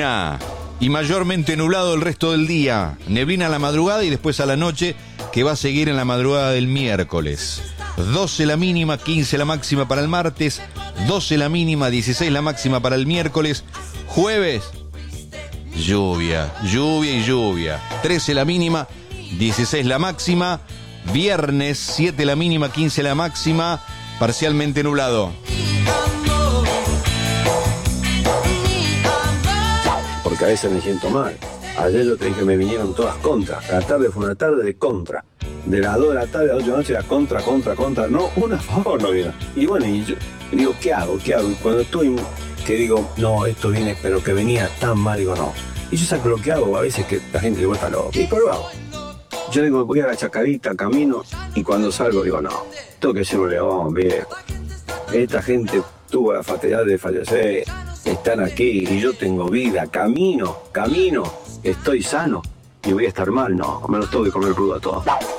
neblina y mayormente nublado el resto del día. Neblina a la madrugada y después a la noche, que va a seguir en la madrugada del miércoles. 12 la mínima, 15 la máxima para el martes, 12 la mínima, 16 la máxima para el miércoles. Jueves, lluvia, lluvia y lluvia. 13 la mínima, 16 la máxima. Viernes, 7 la mínima, 15 la máxima, parcialmente nublado. Porque a veces me siento mal. Ayer yo te dije que me vinieron todas contras. La tarde fue una tarde de contra. De las 2 de la tarde a las 8 de la noche era contra. No, una a favor no viene. Y bueno, y yo digo, ¿qué hago? Y cuando estoy, que digo, no, esto viene, pero que venía tan mal, digo, no. Y yo saco lo que hago, a veces que la gente le vuelta loca. Y pero lo hago. Yo digo, voy a la chacarita, camino, y cuando salgo digo, no, tengo que ser un león, viejo. Esta gente tuvo la fatalidad de fallecer, están aquí, y yo tengo vida, camino, estoy sano, y voy a estar mal, no, me lo tengo que comer crudo a todo.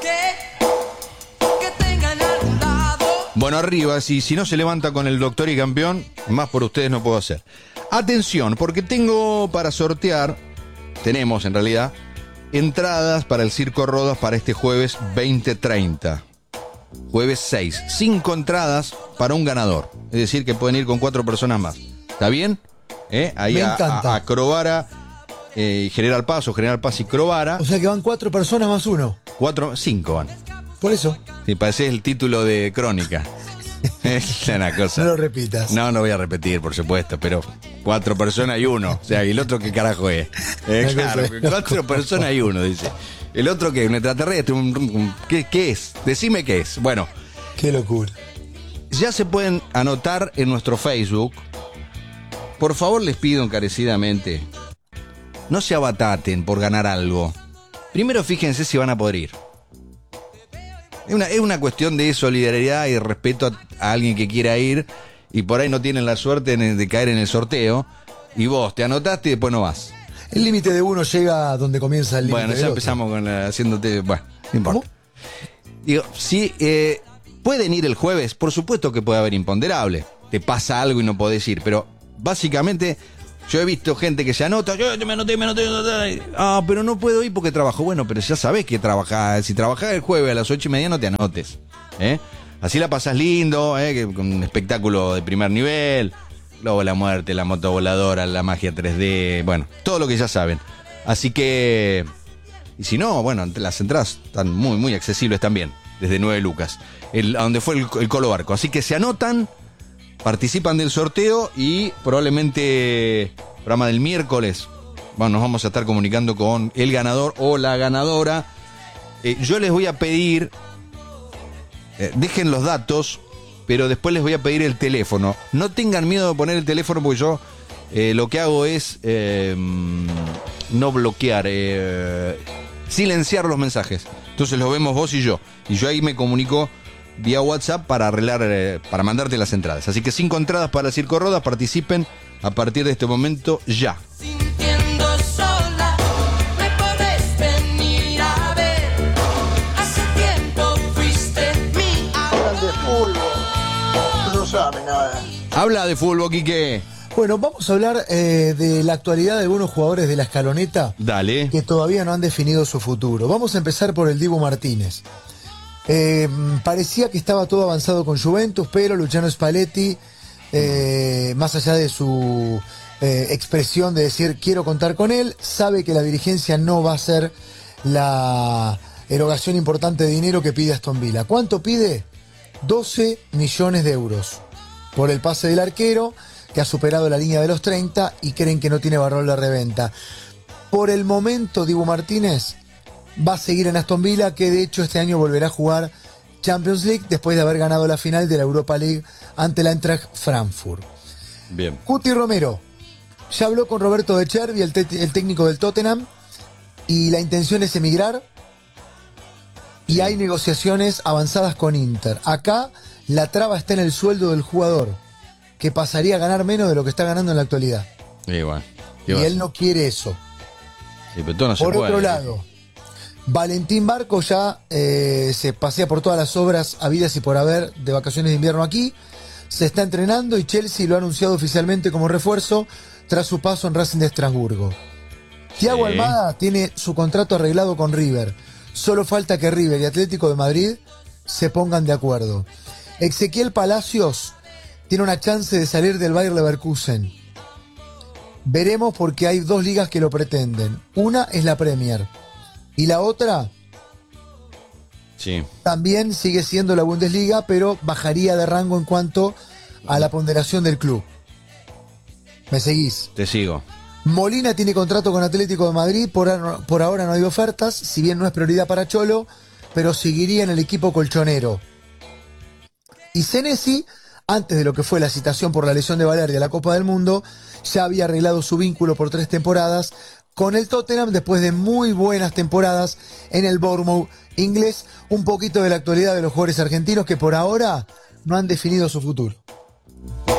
Bueno, arriba, si no se levanta con el doctor y campeón, más por ustedes no puedo hacer. Atención, porque tengo para sortear, tenemos en realidad, entradas para el Circo Rodas para este jueves 20:30. Jueves 6. 5 entradas para un ganador. Es decir, que pueden ir con 4 personas más. ¿Está bien? Ahí a Crovara, General Paz y Crovara. O sea que van 4 personas más uno. 5 van. Por eso. Sí, parece el título de Crónica. Es una cosa. No lo repitas. No voy a repetir, por supuesto, pero 4 personas y uno. O sea, ¿y el otro qué carajo es? Claro, 4 personas y uno, dice. ¿El otro qué? ¿Un extraterrestre? ¿Qué es? Decime qué es. Bueno. Qué locura. Ya se pueden anotar en nuestro Facebook. Por favor, les pido encarecidamente, no se abataten por ganar algo. Primero fíjense si van a poder ir. Es una cuestión de solidaridad y respeto a alguien que quiera ir y por ahí no tienen la suerte de caer en el sorteo y vos te anotaste y después no vas. El límite de uno llega a donde comienza el límite. Bueno, ya empezamos con haciéndote... Bueno, no importa. ¿Cómo? Digo, si pueden ir el jueves, por supuesto que puede haber imponderable. Te pasa algo y no podés ir, pero básicamente... Yo he visto gente que se anota, yo me anoté. Pero no puedo ir porque trabajo. Bueno, pero ya sabés que trabajás. Si trabajás el jueves a las 8:30 no te anotes. Así la pasás lindo, con un espectáculo de primer nivel. Luego la muerte, la moto voladora, la magia 3D. Bueno, todo lo que ya saben. Así que... Y si no, bueno, las entradas están muy, muy accesibles también. Desde 9 lucas. A donde fue el Colo Barco. Así que se anotan... Participan del sorteo y probablemente programa del miércoles. Bueno, nos vamos a estar comunicando con el ganador o la ganadora. Yo les voy a pedir, dejen los datos, pero después les voy a pedir el teléfono. No tengan miedo de poner el teléfono porque yo lo que hago es no bloquear, silenciar los mensajes. Entonces los vemos vos y yo. Y yo ahí me comunico vía WhatsApp para arreglar, para mandarte las entradas. Así que 5 entradas para Circo Rodas, participen a partir de este momento ya. Sintiendo sola, me podés venir a ver. Hace tiempo fuiste mi Hablan de fútbol, no saben nada. Habla de fútbol, Quique. Bueno, vamos a hablar de la actualidad de algunos jugadores de la escaloneta. Dale. Que todavía no han definido su futuro. Vamos a empezar por el Dibu Martínez. Parecía que estaba todo avanzado con Juventus, pero Luciano Spalletti, más allá de su expresión de decir quiero contar con él, sabe que la dirigencia no va a ser la erogación importante de dinero que pide Aston Villa. ¿Cuánto pide? 12 millones de euros por el pase del arquero, que ha superado la línea de los 30 y creen que no tiene valor de reventa. Por el momento, Dibu Martínez va a seguir en Aston Villa, que de hecho este año volverá a jugar Champions League después de haber ganado la final de la Europa League ante la Eintracht Frankfurt. Bien. Cuti Romero ya habló con Roberto De Chervi, el técnico del Tottenham, y la intención es emigrar y hay negociaciones avanzadas con Inter. Acá la traba está en el sueldo del jugador, que pasaría a ganar menos de lo que está ganando en la actualidad. Igual. Y él no quiere eso. Sí, pero todo no Por se puede. otro lado, Valentín Barco ya se pasea por todas las obras habidas y por haber de vacaciones de invierno aquí. se está entrenando y Chelsea lo ha anunciado oficialmente como refuerzo tras su paso en Racing de Estrasburgo. Thiago Almada tiene su contrato arreglado con River. Solo falta que River y Atlético de Madrid se pongan de acuerdo. Ezequiel Palacios tiene una chance de salir del Bayer Leverkusen. Veremos porque hay 2 ligas que lo pretenden. Una es la Premier y la otra Sí. también sigue siendo la Bundesliga, pero bajaría de rango en cuanto a la ponderación del club. ¿Me seguís? Te sigo. Molina tiene contrato con Atlético de Madrid, por ahora no hay ofertas, si bien no es prioridad para Cholo, pero seguiría en el equipo colchonero. Y Senesi, antes de lo que fue la citación por la lesión de Valerdi a la Copa del Mundo, ya había arreglado su vínculo por 3 temporadas con el Tottenham después de muy buenas temporadas en el Bournemouth inglés. Un poquito de la actualidad de los jugadores argentinos que por ahora no han definido su futuro.